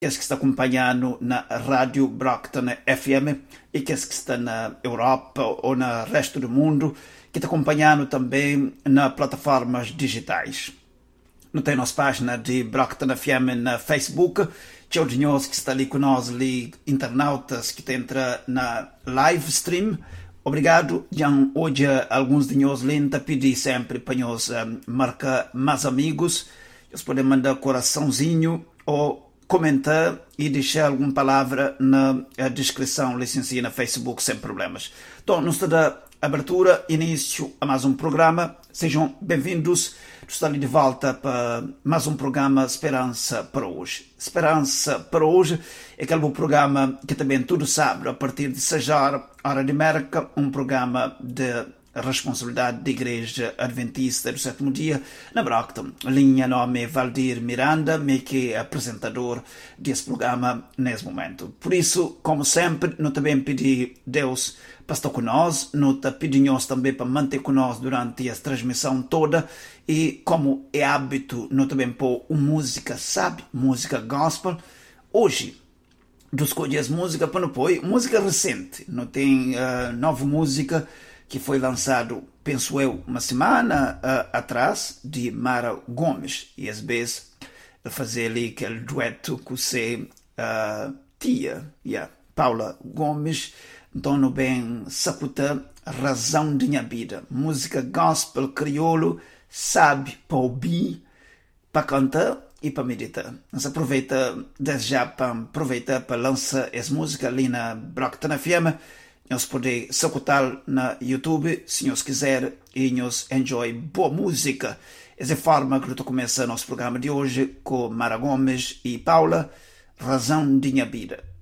esse que está acompanhando na Rádio Brockton FM e que esse que está na Europa ou no resto do mundo, que está acompanhando também nas plataformas digitais. Não tem nossa página de Brockton FM na Facebook, que é o de nós que está ali com nós, ali, internautas que entra na live stream. Obrigado, Jan. Hoje alguns de nós lenta pedir sempre para nós marcar mais amigos. Eles podem mandar coraçãozinho ou comentar e deixar alguma palavra na descrição, licencia na Facebook, sem problemas. Então, nós da abertura, início a mais um programa. Sejam bem-vindos. Estou ali de volta para mais um programa Esperança para hoje. Esperança para hoje é aquele programa que também tudo sabe, a partir de 6 horas, hora de América, um programa de responsabilidade da Igreja Adventista do Sétimo Dia na Brockton. Linha nome é Valdir Miranda, que é apresentador desse programa nesse momento. Por isso, como sempre, nós também pedimos Deus para estar conosco, nós pedimos também para manter conosco durante a transmissão toda e, como é hábito, nós também pôr música, sabe? Música gospel. Hoje, dos escolhas música para não pôr música recente. Não tem nova música que foi lançado, penso eu, uma semana atrás, de Mara Gomes. E às vezes fazer ali aquele dueto com você, tia, Paula Gomes. Então, não bem sacuta razão de minha vida. Música gospel, crioulo, sabe, para ouvir, para cantar e para meditar. Nós aproveita desde já para aproveitar para lançar essa música ali na Brockton FM. Nós podemos sacutar na YouTube, se nós quiser, e nós enjoy boa música. Essa é a forma que eu estou começando nosso programa de hoje com Mara Gomes e Paula, Razão de Minha Vida.